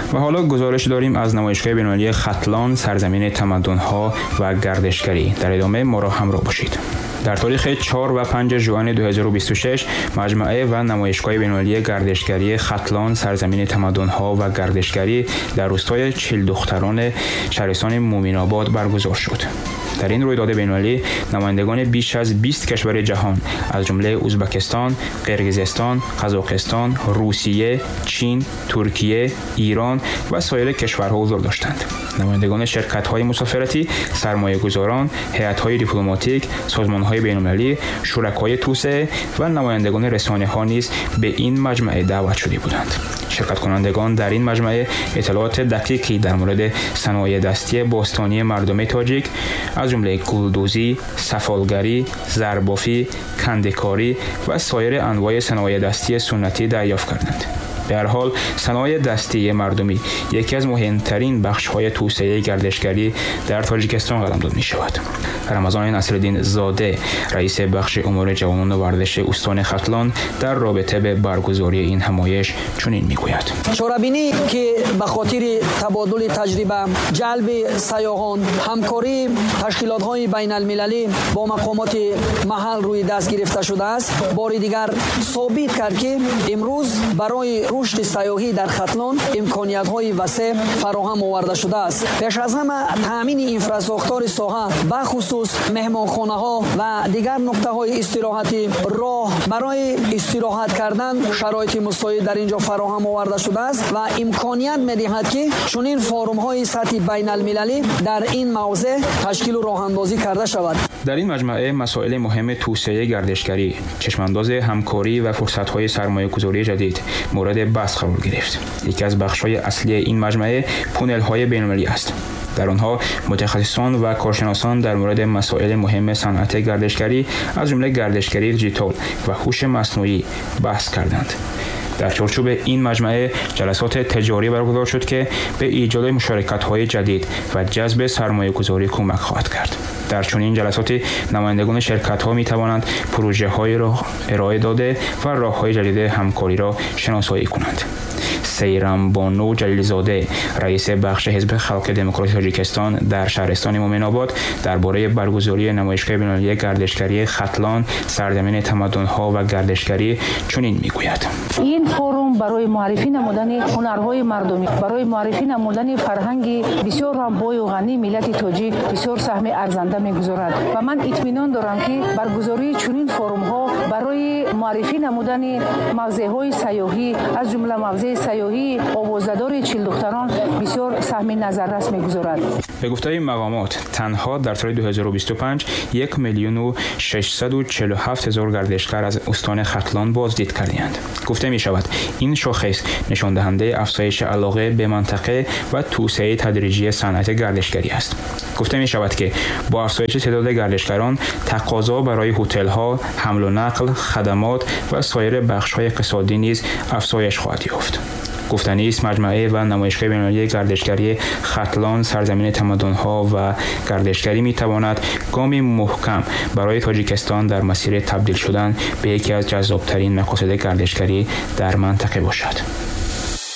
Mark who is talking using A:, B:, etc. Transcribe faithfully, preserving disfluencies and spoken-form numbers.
A: و حالا گزارش داریم از نمایشگاه بین‌المللی ختلان سرزمین تمدن‌ها و گردشگری. در ادامه ما را همراه باشید. در تاریخ چهار و پنج ژوئن دو هزار و بیست و شش مجمع و نمایشگاه بین‌المللی گردشگری ختلان سرزمین تمدن‌ها و گردشگری در روستای چیل دختران شهرستان مومین‌آباد برگزار شد. در این رویداد بین‌المللی نمایندگان بیش از بیست کشور جهان از جمله ازبکستان، قرقیزستان، قزاقستان، روسیه، چین، ترکیه، ایران و سایر کشورها حضور داشتند. نمایندگان شرکت‌های مسافرتی، سرمایه‌گذاران، هیئت‌های دیپلماتیک، سازمان‌های بین‌المللی، شرکای توسعه و نمایندگان رسانه‌ها نیز به این مجمع دعوت شده بودند. شرکت کنندگان در این مجمع اطلاعات دقیقی در مورد صنایع دستی باستانی مردم تاجیک از جمله گلدوزی، سفالگری، زربافی، کنده‌کاری و سایر انواع صنایع دستی سنتی دریافت کردند. به هر حال صنایع دستی مردمی یکی از مهمترین بخش‌های توسعه گردشگری در تاجیکستان قلمداد می‌شود. رمضان نصرالدین زاده رئیس بخش امور جوانان و ورزش استان ختلان در رابطه به برگزاری این همایش چنین می‌گوید:
B: چاره‌بینی که به خاطر تبادل تجربه، جلب سیاحان، همکاری تشکیلات‌های بین‌المللی با مقامات محل روی دست گرفته شده است، بار دیگر ثابت کرد که امروز برای رشد سیاحی در ختلان امکانیت‌های وسیع فراهم آورده شده است. پیش از همه تامین اینفراستراکچور ساحه به خصوص مهمانخانه‌ها و دیگر نقطه‌های استراحتی، راه برای استراحت کردن شرایط مساعد در اینجا فراهم آورده شده است و امکانیت می‌دهد که چنین فورم‌های سطحی بین‌المللی در این موضع تشکیل و راه‌اندازی کرده شود.
A: در این مجمع مسائل مهم توسعه گردشگری، چشمانداز همکاری و فرصت‌های سرمایه‌گذاری جدید مورد بحث قرار گرفت. یکی از بخش‌های اصلی این مجمع پونل‌های بین‌المللی است. در آنها متخصصان و کارشناسان در مورد مسائل مهم صنعت گردشگری از جمله گردشگری دیجیتال و هوش مصنوعی بحث کردند. در چارچوب این مجمع جلسات تجاری برگزار شد که به ایجاد مشارکت‌های جدید و جذب سرمایه‌گذاری کمک خواهد کرد. در چنین جلساتی نمایندگان شرکت‌ها می‌توانند پروژه‌های را ارائه داده و راه‌های جدید همکاری را شناسایی کنند. سیرام بانو جلیلزاده رئیس بخش حزب خلق دموکراتیک تاجیکستان در شهرستان مومین‌آباد درباره برگزاری نمایشگاه بین‌المللی گردشگری ختلان سرزمین تمدن‌ها و گردشگری چنین می‌گوید:
C: این فروم برای معرفی نمودن هنرهای مردمی، برای معرفی نمودن فرهنگ بسیار رنگ‌بای و غنی ملت تاجیک بسیار سهم ارزنده می‌گذارد و من اطمینان دارم که برگزاری چنین فروم‌ها برای معرفی نمودن موضع‌های سیاحی از جمله موضع سیاحی آوازدار چیل دختران بسیار سهم نظررس می‌گذارد.
A: به گفته این مقامات تنها در سال دو هزار و بیست و پنج یک میلیون و ششصد و چهل و هفت هزار گردشگر از استان ختلان بازدید کردند. گفته می شود این شاخص نشان دهنده افزایش علاقه به منطقه و توسعه تدریجی صنعت گردشگری است. گفته می شود که با افزایش تعداد گردشگران تقاضا برای هتل‌ها، حمل و نقل، خدمات و سایر بخش‌های اقتصادی نیز افزایش خواهد یافت. گفتنی است مجمع و نمایشگاه بین‌المللی گردشگری ختلان سرزمین تمدن‌ها و گردشگری می‌تواند گامی محکم برای تاجیکستان در مسیر تبدیل شدن به یکی از جذاب‌ترین مقاصد گردشگری در منطقه باشد.